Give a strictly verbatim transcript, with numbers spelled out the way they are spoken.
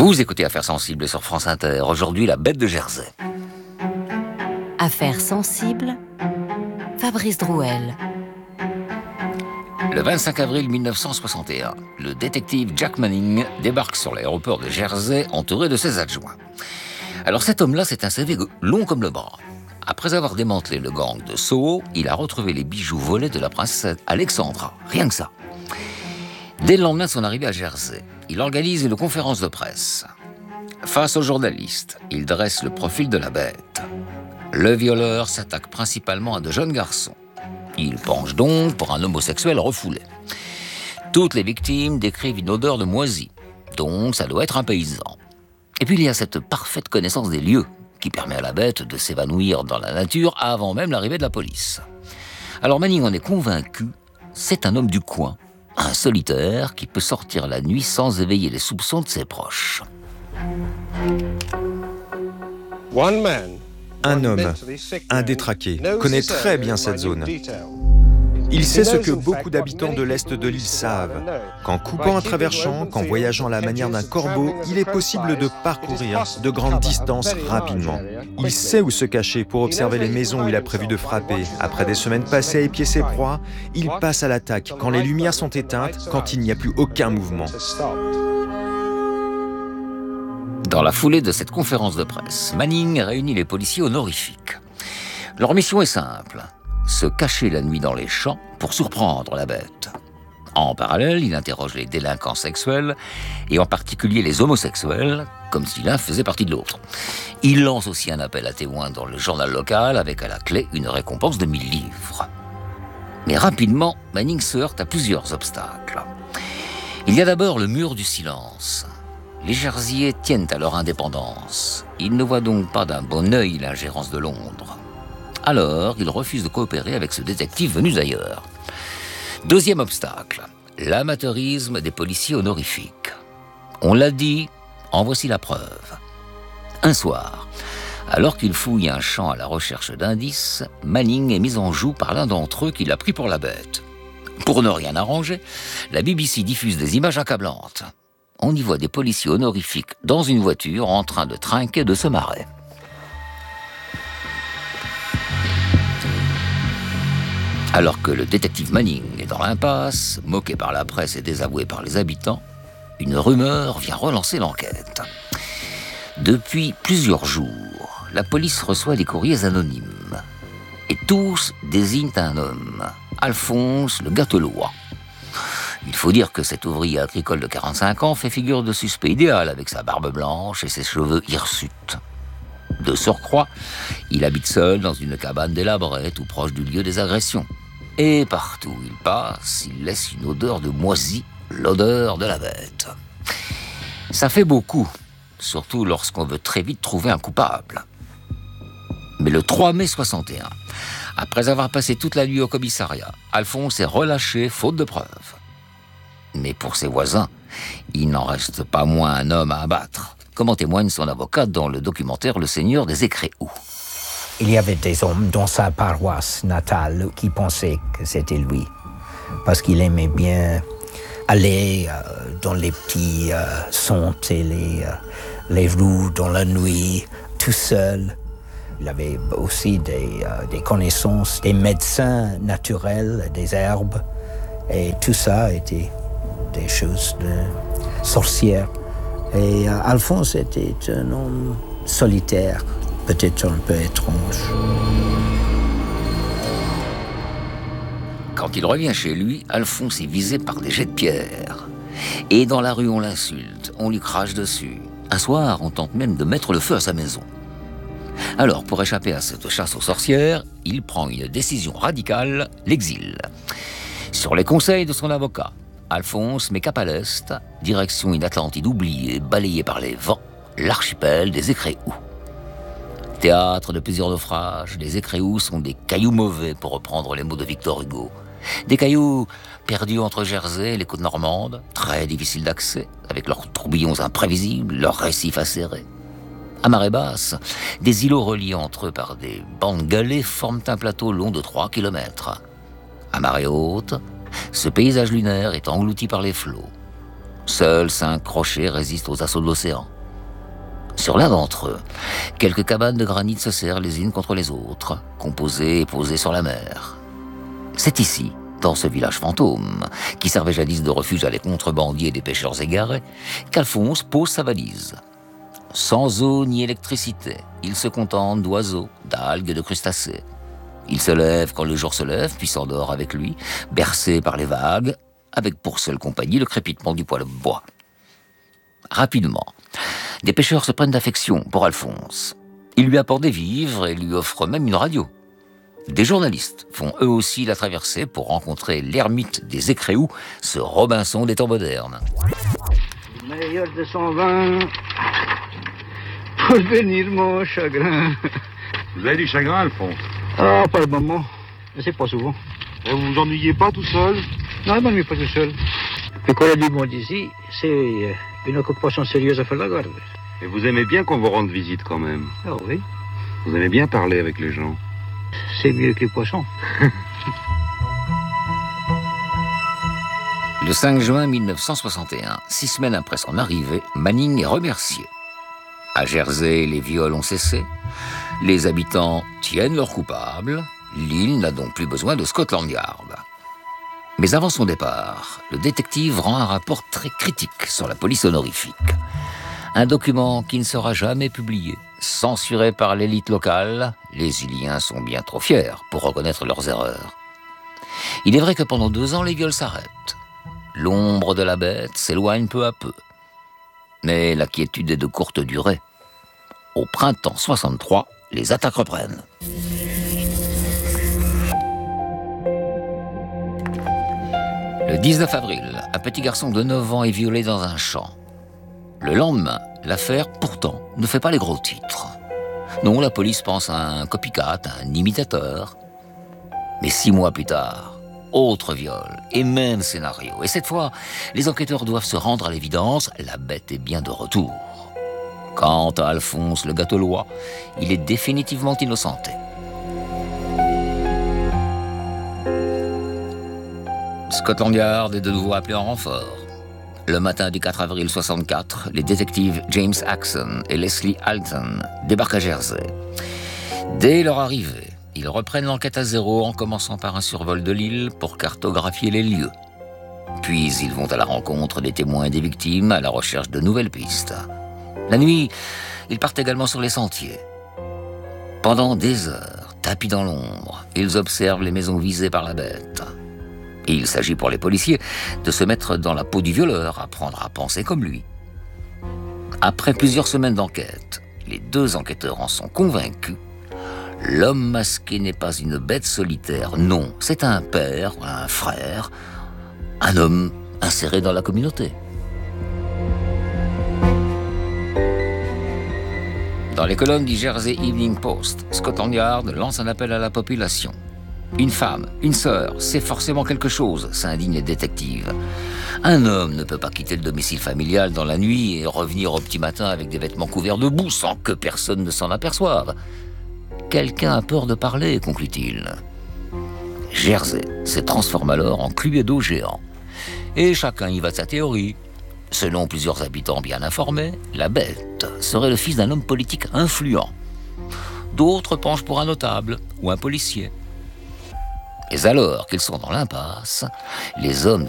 Vous écoutez Affaires sensibles sur France Inter. Aujourd'hui, la bête de Jersey. Affaires sensibles, Fabrice Drouel. Le vingt-cinq avril mille neuf cent soixante et un, le détective Jack Manning débarque sur l'aéroport de Jersey entouré de ses adjoints. Alors cet homme-là, c'est un C V long comme le bras. Après avoir démantelé le gang de Soho, il a retrouvé les bijoux volés de la princesse Alexandra. Rien que ça. Dès le lendemain de son arrivée à Jersey, il organise une conférence de presse. Face aux journalistes, il dresse le profil de la bête. Le violeur s'attaque principalement à de jeunes garçons. Il penche donc pour un homosexuel refoulé. Toutes les victimes décrivent une odeur de moisi, donc ça doit être un paysan. Et puis il y a cette parfaite connaissance des lieux qui permet à la bête de s'évanouir dans la nature avant même l'arrivée de la police. Alors Manning en est convaincu, c'est un homme du coin, un solitaire qui peut sortir la nuit sans éveiller les soupçons de ses proches. Un homme, un détraqué, connaît très bien cette zone. Il sait ce que beaucoup d'habitants de l'Est de l'île savent. Qu'en coupant un travers champ, qu'en voyageant à la manière d'un corbeau, il est possible de parcourir de grandes distances rapidement. Il sait où se cacher pour observer les maisons où il a prévu de frapper. Après des semaines passées à épier ses proies, il passe à l'attaque quand les lumières sont éteintes, quand il n'y a plus aucun mouvement. Dans la foulée de cette conférence de presse, Manning réunit les policiers honorifiques. Leur mission est simple, se cacher la nuit dans les champs pour surprendre la bête. En parallèle, il interroge les délinquants sexuels, et en particulier les homosexuels, comme si l'un faisait partie de l'autre. Il lance aussi un appel à témoins dans le journal local, avec à la clé une récompense de mille livres. Mais rapidement, Manning se heurte à plusieurs obstacles. Il y a d'abord le mur du silence. Les Jersiais tiennent à leur indépendance. Ils ne voient donc pas d'un bon œil l'ingérence de Londres. Alors, ils refusent de coopérer avec ce détective venu d'ailleurs. Deuxième obstacle, l'amateurisme des policiers honorifiques. On l'a dit, en voici la preuve. Un soir, alors qu'il fouille un champ à la recherche d'indices, Manning est mis en joue par l'un d'entre eux qui l'a pris pour la bête. Pour ne rien arranger, la B B C diffuse des images accablantes. On y voit des policiers honorifiques dans une voiture en train de trinquer de se marrer. Alors que le détective Manning est dans l'impasse, moqué par la presse et désavoué par les habitants, une rumeur vient relancer l'enquête. Depuis plusieurs jours, la police reçoit des courriers anonymes. Et tous désignent un homme, Alphonse le Gâtelois. Il faut dire que cet ouvrier agricole de quarante-cinq ans fait figure de suspect idéal avec sa barbe blanche et ses cheveux hirsutes. De surcroît, il habite seul dans une cabane délabrée tout proche du lieu des agressions. Et partout où il passe, il laisse une odeur de moisi, l'odeur de la bête. Ça fait beaucoup, surtout lorsqu'on veut très vite trouver un coupable. Mais le trois mai soixante et un, après avoir passé toute la nuit au commissariat, Alphonse est relâché faute de preuves. Mais pour ses voisins, il n'en reste pas moins un homme à abattre, comme en témoigne son avocat dans le documentaire Le Seigneur des Écréous. Il y avait des hommes dans sa paroisse natale qui pensaient que c'était lui, parce qu'il aimait bien aller euh, dans les petits euh, centres et les, euh, les rues dans la nuit, tout seul. Il avait aussi des, euh, des connaissances, des médecins naturels, des herbes, et tout ça était des choses de sorcières. Et euh, Alphonse était un homme solitaire, peut-être un peu étrange. Quand il revient chez lui, Alphonse est visé par des jets de pierre. Et dans la rue, on l'insulte, on lui crache dessus. Un soir, on tente même de mettre le feu à sa maison. Alors, pour échapper à cette chasse aux sorcières, il prend une décision radicale, l'exil. Sur les conseils de son avocat, Alphonse met cap à l'est, direction une Atlantide oubliée, balayée par les vents, l'archipel des Écréous. Théâtre de plusieurs naufrages, les Écréous sont des cailloux mauvais, pour reprendre les mots de Victor Hugo. Des cailloux perdus entre Jersey et les côtes normandes, très difficiles d'accès, avec leurs tourbillons imprévisibles, leurs récifs acérés. À marée basse, des îlots reliés entre eux par des bandes galets forment un plateau long de trois kilomètres. À marée haute, ce paysage lunaire est englouti par les flots. Seuls cinq rochers résistent aux assauts de l'océan. Sur l'un d'entre eux, quelques cabanes de granit se serrent les unes contre les autres, composées et posées sur la mer. C'est ici, dans ce village fantôme, qui servait jadis de refuge à des contrebandiers et des pêcheurs égarés, qu'Alphonse pose sa valise. Sans eau ni électricité, il se contente d'oiseaux, d'algues et de crustacés. Il se lève quand le jour se lève, puis s'endort avec lui, bercé par les vagues, avec pour seule compagnie le crépitement du poêle de bois. Rapidement, des pêcheurs se prennent d'affection pour Alphonse. Ils lui apportent des vivres et lui offrent même une radio. Des journalistes font eux aussi la traversée pour rencontrer l'ermite des Écréous, ce Robinson des temps modernes. Le meilleur de son vin, pour venir mon chagrin. Vous avez du chagrin, Alphonse? Ah, pas le moment, mais c'est pas souvent. Et vous vous ennuyez pas tout seul? Non, je m'ennuie pas tout seul. Le colère du monde ici, c'est une occupation sérieuse à faire la garde. Et vous aimez bien qu'on vous rende visite quand même? Ah oui. Vous aimez bien parler avec les gens? C'est mieux que les poissons. Le cinq juin mille neuf cent soixante et un, six semaines après son arrivée, Manning est remercié. À Jersey, les viols ont cessé. Les habitants tiennent leurs coupables. L'île n'a donc plus besoin de Scotland Yard. Mais avant son départ, le détective rend un rapport très critique sur la police honorifique. Un document qui ne sera jamais publié. Censuré par l'élite locale, les Iliens sont bien trop fiers pour reconnaître leurs erreurs. Il est vrai que pendant deux ans, les viols s'arrêtent. L'ombre de la bête s'éloigne peu à peu. Mais la quiétude est de courte durée. Au printemps soixante-trois, les attaques reprennent. Le dix-neuf avril, un petit garçon de neuf ans est violé dans un champ. Le lendemain, l'affaire, pourtant, ne fait pas les gros titres. Non, la police pense à un copycat, à un imitateur. Mais six mois plus tard, autre viol et même scénario. Et cette fois, les enquêteurs doivent se rendre à l'évidence, la bête est bien de retour. Quant à Alphonse le Gâtelois, il est définitivement innocenté. Scotland Yard est de nouveau appelé en renfort. Le matin du quatre avril soixante-quatre, les détectives James Axon et Leslie Alton débarquent à Jersey. Dès leur arrivée, ils reprennent l'enquête à zéro en commençant par un survol de l'île pour cartographier les lieux. Puis ils vont à la rencontre des témoins et des victimes à la recherche de nouvelles pistes. La nuit, ils partent également sur les sentiers. Pendant des heures, tapis dans l'ombre, ils observent les maisons visées par la bête. Et il s'agit pour les policiers de se mettre dans la peau du violeur, apprendre à penser comme lui. Après plusieurs semaines d'enquête, les deux enquêteurs en sont convaincus. L'homme masqué n'est pas une bête solitaire, non, c'est un père, un frère, un homme inséré dans la communauté. Dans les colonnes du Jersey Evening Post, Scotland Yard lance un appel à la population. Une femme, une sœur, c'est forcément quelque chose, s'indigne les détectives. Un homme ne peut pas quitter le domicile familial dans la nuit et revenir au petit matin avec des vêtements couverts de boue sans que personne ne s'en aperçoive. Quelqu'un a peur de parler, conclut-il. Jersey se transforme alors en Cluedo géant. Et chacun y va de sa théorie. Selon plusieurs habitants bien informés, la bête serait le fils d'un homme politique influent. D'autres penchent pour un notable ou un policier. Mais alors qu'ils sont dans l'impasse, les hommes de